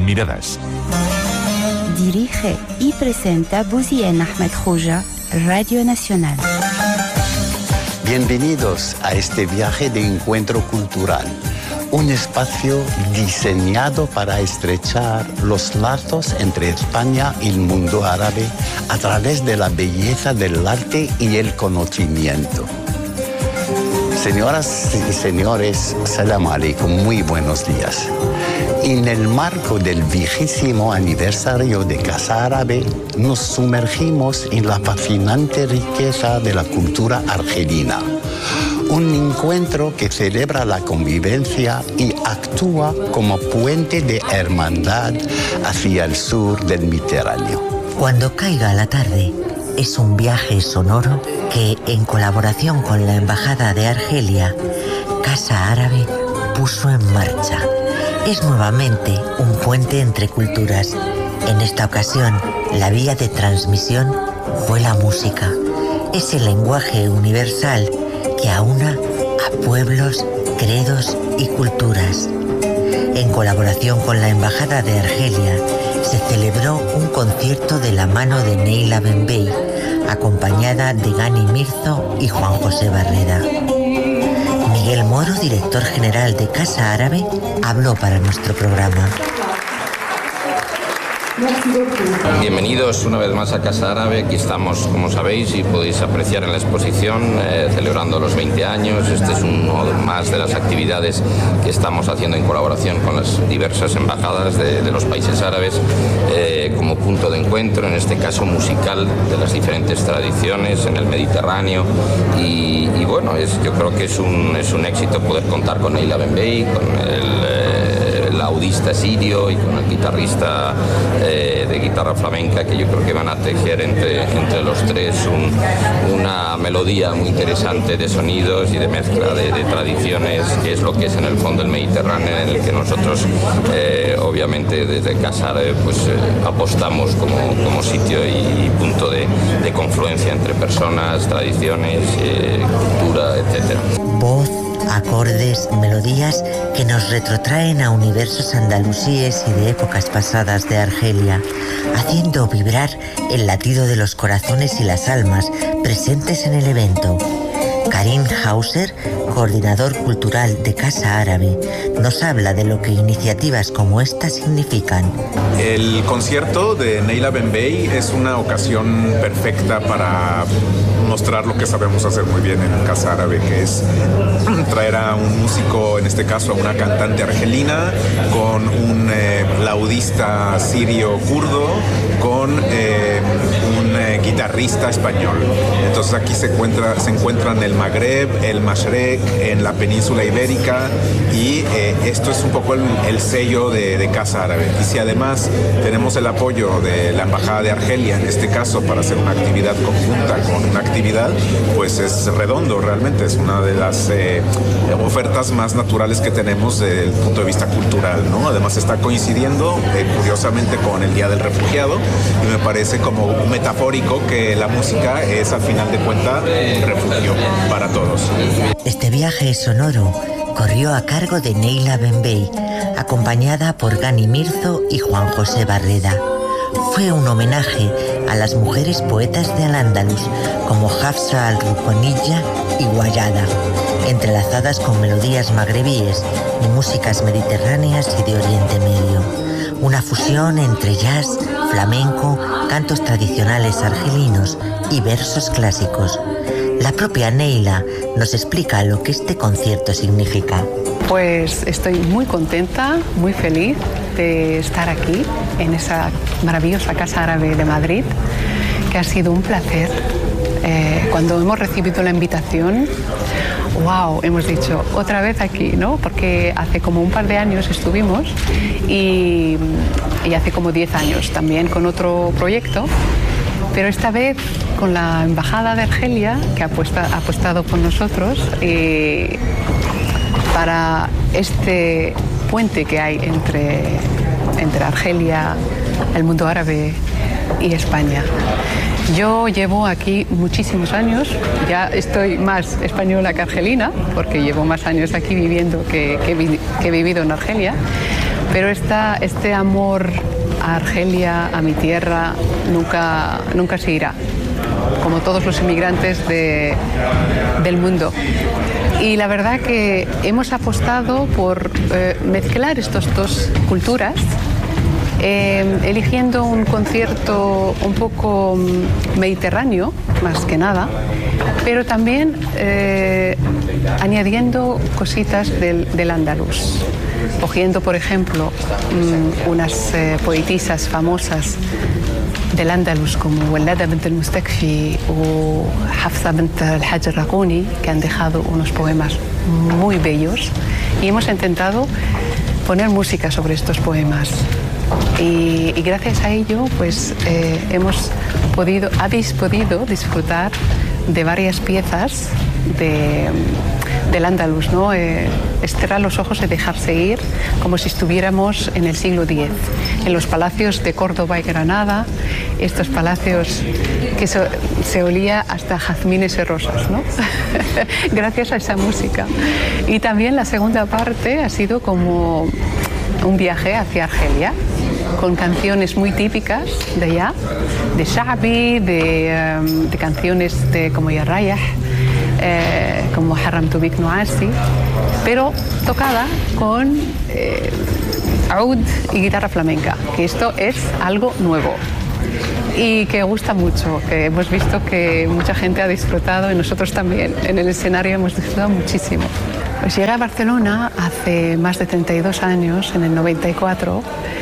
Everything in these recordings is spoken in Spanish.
miradas. Dirige y presenta Bouzien Ahmed Khouja, Radio Nacional. Bienvenidos a este viaje de encuentro cultural, un espacio diseñado para estrechar los lazos entre España y el mundo árabe a través de la belleza del arte y el conocimiento. Señoras y señores, salam alaikum, muy buenos días. En el marco del 20º aniversario de Casa Árabe, nos sumergimos en la fascinante riqueza de la cultura argelina. Un encuentro que celebra la convivencia y actúa como puente de hermandad hacia el sur del Mediterráneo. Cuando caiga la tarde, es un viaje sonoro que, en colaboración con la Embajada de Argelia, Casa Árabe puso en marcha. Es nuevamente un puente entre culturas. En esta ocasión, la vía de transmisión fue la música. Es el lenguaje universal que aúna a pueblos, credos y culturas. En colaboración con la Embajada de Argelia, se celebró un concierto de la mano de Neila Benbey, acompañada de Gani Mirzo y Juan José Barreda. Miguel Moro, director general de Casa Árabe, habló para nuestro programa. Bienvenidos una vez más a Casa Árabe. Aquí estamos, como sabéis, y podéis apreciar en la exposición, celebrando los 20 años. Este es uno más de las actividades que estamos haciendo en colaboración con las diversas embajadas de los países árabes, como punto de encuentro, en este caso musical, de las diferentes tradiciones en el Mediterráneo. Y bueno, yo creo que es un éxito poder contar con Neila Benbey, con el laudista sirio y con el guitarrista de guitarra flamenca, que yo creo que van a tejer entre los tres una melodía muy interesante de sonidos y de mezcla de tradiciones, que es lo que es en el fondo el Mediterráneo, en el que nosotros obviamente desde Casa Árabe apostamos como sitio y punto de confluencia entre personas, tradiciones, cultura, etc. Voz, acordes, melodías que nos retrotraen a universos andalusíes y de épocas pasadas de Argelia, haciendo vibrar el latido de los corazones y las almas presentes en el evento. Karim Hauser, coordinador cultural de Casa Árabe, nos habla de lo que iniciativas como esta significan. El concierto de Neila Benbey es una ocasión perfecta para mostrar lo que sabemos hacer muy bien en Casa Árabe, que es traer a un músico, en este caso a una cantante argelina, con un laudista sirio kurdo, con un guitarrista español. Entonces aquí se encuentran el Magreb, el Mashrek, en la península ibérica, y esto es un poco el sello de Casa Árabe. Y si además tenemos el apoyo de la Embajada de Argelia, en este caso, para hacer una actividad conjunta con una actividad, pues es redondo realmente. Es una de las ofertas más naturales que tenemos desde el punto de vista cultural, ¿no? Además está coincidiendo curiosamente con el Día del Refugiado, y me parece como metafórico que la música es, al final de cuentas, un refugio para todos. Este viaje sonoro corrió a cargo de Neila Benbey, acompañada por Gani Mirzo y Juan José Barreda. Fue un homenaje a las mujeres poetas de Al-Ándalus, como Hafsa al-Ruconilla y Guayada, entrelazadas con melodías magrebíes y músicas mediterráneas y de Oriente Medio. Una fusión entre jazz, flamenco, cantos tradicionales argelinos y versos clásicos. La propia Neila nos explica lo que este concierto significa. Pues estoy muy contenta, muy feliz de estar aquí, en esa maravillosa Casa Árabe de Madrid, que ha sido un placer. Cuando hemos recibido la invitación, wow, hemos dicho, otra vez aquí, ¿no? Porque hace como un par de años estuvimos y hace como 10 años también con otro proyecto, pero esta vez con la Embajada de Argelia, que ha apostado por nosotros para este puente que hay entre Argelia, el mundo árabe y España. Yo llevo aquí muchísimos años, ya estoy más española que argelina, porque llevo más años aquí viviendo que he vivido en Argelia, Pero este amor a Argelia, a mi tierra, nunca se irá, como todos los inmigrantes del mundo. Y la verdad que hemos apostado por mezclar estas dos culturas, eligiendo un concierto un poco mediterráneo, más que nada, pero también añadiendo cositas del andaluz. Cogiendo, por ejemplo, unas poetisas famosas del Andalus como Walada bint al-Mustakfi o Hafsa bint al-Hajj al-Raquni, que han dejado unos poemas muy bellos, y hemos intentado poner música sobre estos poemas. Y gracias a ello, pues habéis podido disfrutar de varias piezas del Andalus, ¿no? Cerrar los ojos y dejarse ir, como si estuviéramos en el siglo X, en los palacios de Córdoba y Granada, estos palacios que se olía hasta jazmines y rosas, ¿no? Gracias a esa música. Y también la segunda parte ha sido como un viaje hacia Argelia, con canciones muy típicas de allá, de Sha'bi, de canciones como Ya Rayah, como Haramtu Bik Nuasi, pero tocada con oud y guitarra flamenca, que esto es algo nuevo y que gusta mucho, que hemos visto que mucha gente ha disfrutado y nosotros también en el escenario hemos disfrutado muchísimo. Pues llegué a Barcelona hace más de 32 años, en el 94,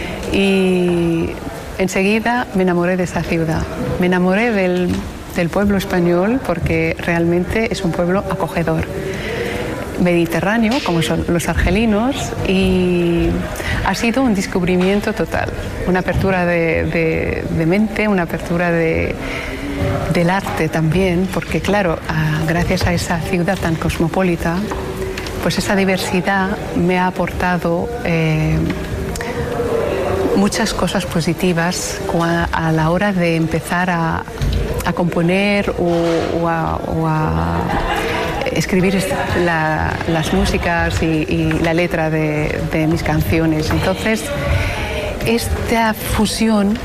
y enseguida me enamoré de esa ciudad. Me enamoré del pueblo español porque realmente es un pueblo acogedor, mediterráneo, como son los argelinos, y ha sido un descubrimiento total, una apertura de mente, una apertura del arte también, porque claro, gracias a esa ciudad tan cosmopolita, pues esa diversidad me ha aportado muchas cosas positivas a la hora de empezar a componer o a escribir las músicas y la letra de mis canciones. Entonces, esta fusión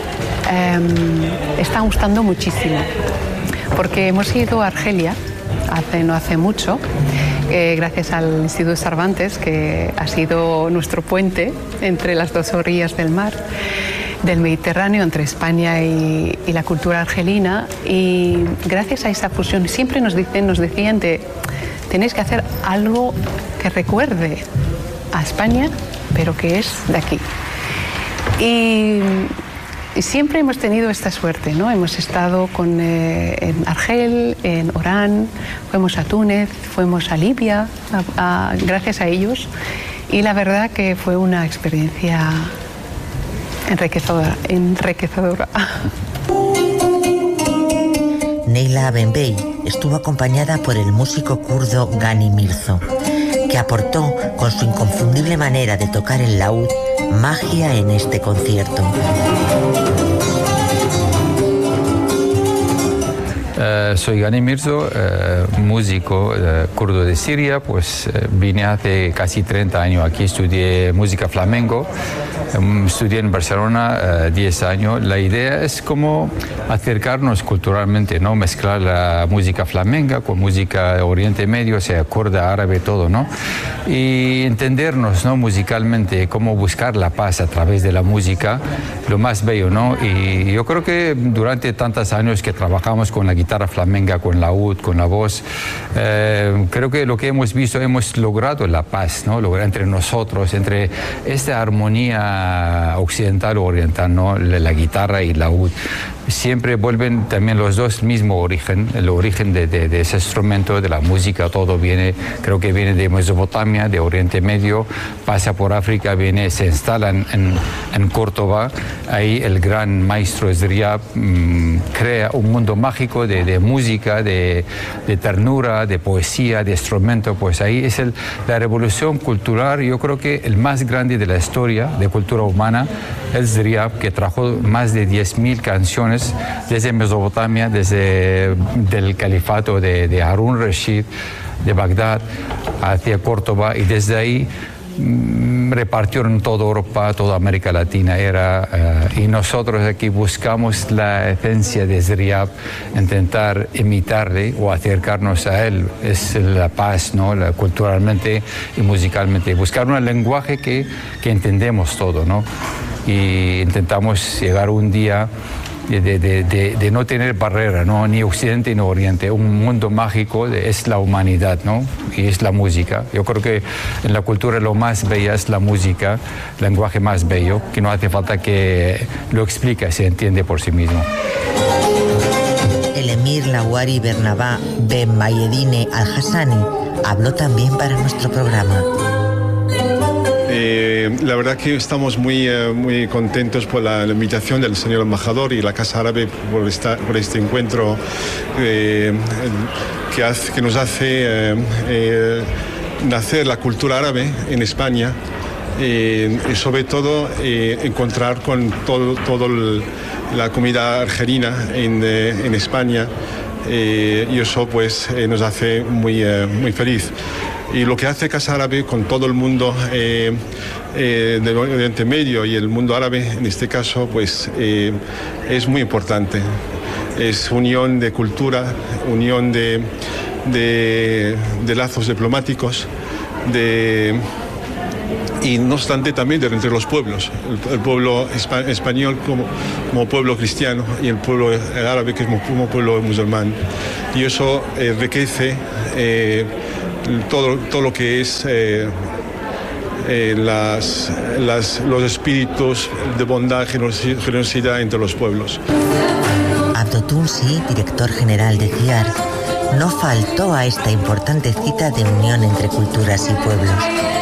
está gustando muchísimo, porque hemos ido a Argelia no hace mucho, gracias al Instituto Cervantes, que ha sido nuestro puente entre las dos orillas del mar, del Mediterráneo, entre España y la cultura argelina, y gracias a esa fusión siempre nos decían tenéis que hacer algo que recuerde a España, pero que es de aquí. Y siempre hemos tenido esta suerte, ¿no? Hemos estado en Argel, en Orán, fuimos a Túnez, fuimos a Libia, gracias a ellos, y la verdad que fue una experiencia enriquecedora. Neyla Benbey estuvo acompañada por el músico kurdo Gani Mirzo, que aportó con su inconfundible manera de tocar el laúd magia en este concierto. Soy Gani Mirzo, músico kurdo de Siria, pues vine hace casi 30 años aquí, estudié música flamenco, estudié en Barcelona 10 años. La idea es como acercarnos culturalmente, ¿no? Mezclar la música flamenca con música de Oriente Medio, o sea, kurda, árabe, todo, ¿no? Y entendernos, ¿no? Musicalmente, cómo buscar la paz a través de la música, lo más bello, ¿no? Y yo creo que durante tantos años que trabajamos con la guitarra flamenca, con la oud, con la voz, creo que lo que hemos visto, hemos logrado la paz, ¿no? Entre nosotros, entre esta armonía occidental o oriental, ¿no? La guitarra y la oud. Siempre vuelven también los dos mismo origen, el origen de ese instrumento, de la música, todo viene, creo que viene de Mesopotamia, de Oriente Medio, pasa por África, se instala en Córdoba. Ahí el gran maestro Esdriab crea un mundo mágico de música, de ternura, de poesía, de instrumento. Pues ahí es la revolución cultural, yo creo que el más grande de la historia de cultura humana, Esdriab, que trajo más de 10.000 canciones desde Mesopotamia, desde el califato de Harún Rashid, de Bagdad hacia Córdoba, y desde ahí repartieron en toda Europa, toda América Latina y nosotros aquí buscamos la esencia de Sriab, intentar imitarle o acercarnos a él, es la paz, ¿no? Culturalmente y musicalmente, buscar un lenguaje que entendemos todo, ¿no? Y intentamos llegar un día de no tener barrera, ¿no? Ni Occidente ni Oriente. Un mundo mágico es la humanidad, ¿no? Y es la música. Yo creo que en la cultura lo más bello es la música, el lenguaje más bello, que no hace falta que lo explique, se entiende por sí mismo. El emir Lawari Bernabá Ben Mayedine Al-Hassani habló también para nuestro programa. La verdad que estamos muy contentos por la invitación del señor embajador y la Casa Árabe por este encuentro que nos hace nacer la cultura árabe en España y sobre todo encontrar con toda la comunidad argelina en España y eso pues nos hace muy feliz. Y lo que hace Casa Árabe con todo el mundo del Oriente Medio y el mundo árabe, en este caso, pues es muy importante. Es unión de cultura, unión de lazos diplomáticos, y no obstante también entre los pueblos, el pueblo español como pueblo cristiano y el pueblo árabe que es como pueblo musulmán. Y eso enriquece todo lo que es los espíritus de bondad, generosidad entre los pueblos. Abdo Tounsi, director general de CIAR, no faltó a esta importante cita de unión entre culturas y pueblos.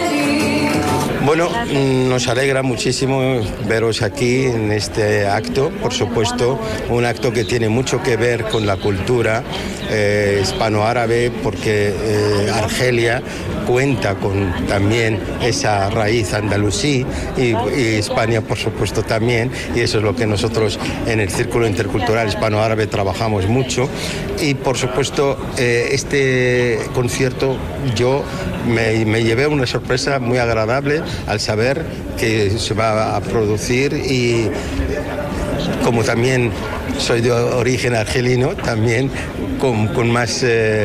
Bueno, nos alegra muchísimo veros aquí en este acto, por supuesto, un acto que tiene mucho que ver con la cultura hispano-árabe, porque Argelia cuenta con también esa raíz andalusí y España, por supuesto, también, y eso es lo que nosotros en el Círculo Intercultural Hispano-Árabe trabajamos mucho. Y, por supuesto, este concierto yo me llevé una sorpresa muy agradable al saber que se va a producir, y como también soy de origen argelino, también con más,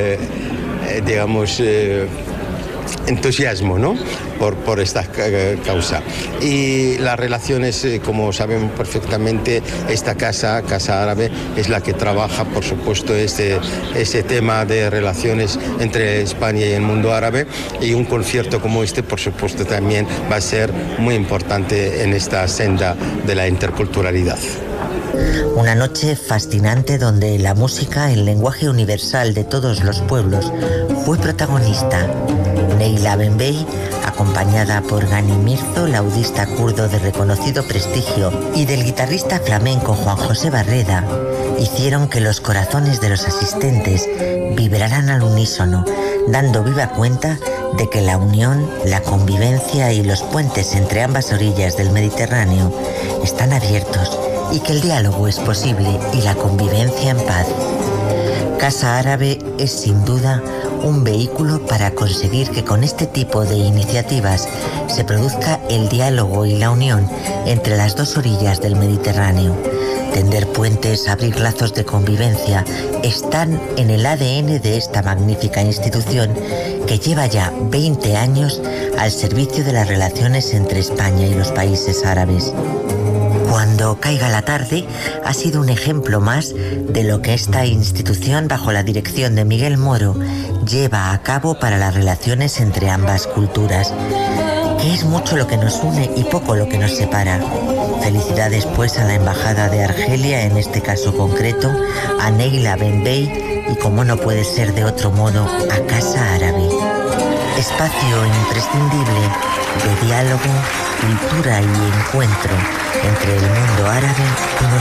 digamos, entusiasmo, ¿no? Por esta causa. Y las relaciones, como saben perfectamente, esta Casa Árabe es la que trabaja, por supuesto, ese tema de relaciones entre España y el mundo árabe, y un concierto como este, por supuesto, también va a ser muy importante en esta senda de la interculturalidad. Una noche fascinante donde la música, el lenguaje universal de todos los pueblos, fue protagonista. Neyla Benbey, acompañada por Gani Mirzo, laudista kurdo de reconocido prestigio, y del guitarrista flamenco Juan José Barreda, hicieron que los corazones de los asistentes vibraran al unísono, dando viva cuenta de que la unión, la convivencia y los puentes entre ambas orillas del Mediterráneo están abiertos, y que el diálogo es posible y la convivencia en paz. Casa Árabe es sin duda un vehículo para conseguir que con este tipo de iniciativas se produzca el diálogo y la unión entre las dos orillas del Mediterráneo. Tender puentes, abrir lazos de convivencia, están en el ADN de esta magnífica institución que lleva ya 20 años al servicio de las relaciones entre España y los países árabes. Cuando caiga la tarde ha sido un ejemplo más de lo que esta institución, bajo la dirección de Miguel Moro, lleva a cabo para las relaciones entre ambas culturas, que es mucho lo que nos une y poco lo que nos separa. Felicidades pues a la Embajada de Argelia, en este caso concreto, a Neyla Benbey y, como no puede ser de otro modo, a Casa Árabe. Espacio imprescindible de diálogo, cultura y encuentro entre el mundo árabe y